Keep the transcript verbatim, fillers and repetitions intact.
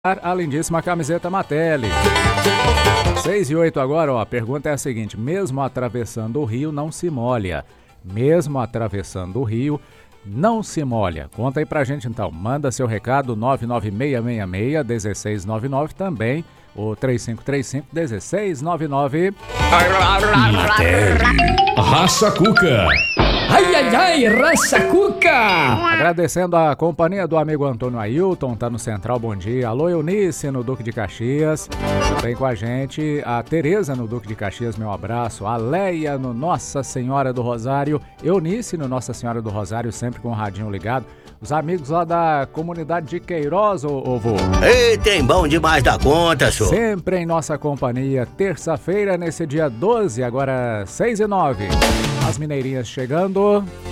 a lindíssima camiseta Matelli. seis e oito agora, ó, a pergunta é a seguinte: mesmo atravessando o rio, não se molha. Mesmo atravessando o rio, não se molha. Conta aí pra gente então, manda seu recado nove nove seis seis seis um seis nove nove, também o três cinco três cinco um seis nove nove. Matelli, Raça Cuca. Ai, ai, ai, Raça Cuca! Agradecendo a companhia do amigo Antônio Ailton, tá no Central, bom dia. Alô, Eunice, no Duque de Caxias. Também com a gente a Tereza, no Duque de Caxias, meu abraço. A Leia, no Nossa Senhora do Rosário. Eunice, no Nossa Senhora do Rosário, sempre com o radinho ligado. Os amigos lá da comunidade de Queiroz, ô, ô vô. Ei, tem bom demais da conta, senhor. Sempre em nossa companhia, terça-feira, nesse dia doze, agora seis e nove. As mineirinhas chegando.